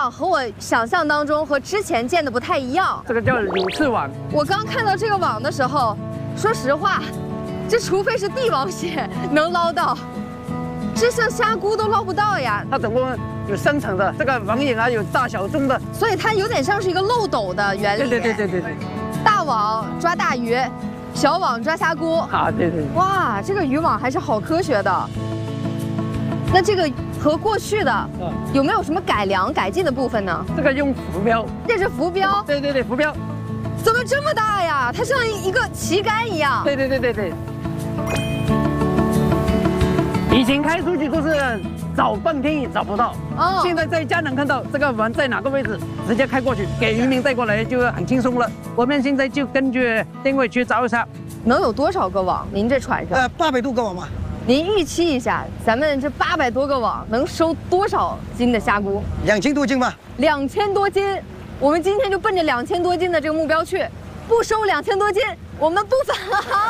网和我想象当中和之前见的不太一样。 这个叫柳刺网。 我刚看到这个网的时候，说实话，这除非是帝王蟹能捞到，这像虾菇都捞不到呀。 它总共有3层的，这个网眼啊有大小中的， 所以它有点像是一个漏斗的原理。 对。 大网抓大鱼，小网抓虾菇。 啊，对。 哇，这个渔网还是好科学的。那这个和过去的有没有什么改良改进的部分呢？ 这个用浮标， 这是浮标。 对，浮标。 怎么这么大呀？它像一个旗杆一样。 对。以前开出去都是找半天也找不到，现在在家能看到这个网在哪个位置，直接开过去给渔民带过来就很轻松了。我们现在就根据定位去找一下， 能有多少个网？您这船上 800多个网吧。 您预期一下，咱们这800多个网能收多少斤的虾菇 ？2000多斤吧。 2000多斤，我们今天就奔着2000多斤的这个目标去，不收2000多斤，我们不返航。